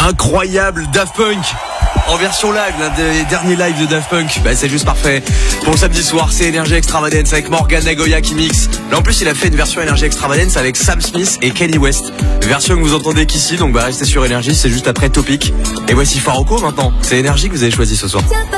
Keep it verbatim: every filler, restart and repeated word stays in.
Incroyable, Daft Punk en version live, l'un des derniers lives de Daft Punk. Bah, c'est juste parfait. Pour le samedi soir, c'est Energy Extravagance avec Morgan Nagoya qui mixe. Là en plus il a fait une version Energy Extravagance avec Sam Smith et Kanye West. Version que vous entendez qu'ici, donc bah restez sur Energy, c'est juste après Topic. Et voici Faroko maintenant. C'est Energy que vous avez choisi ce soir.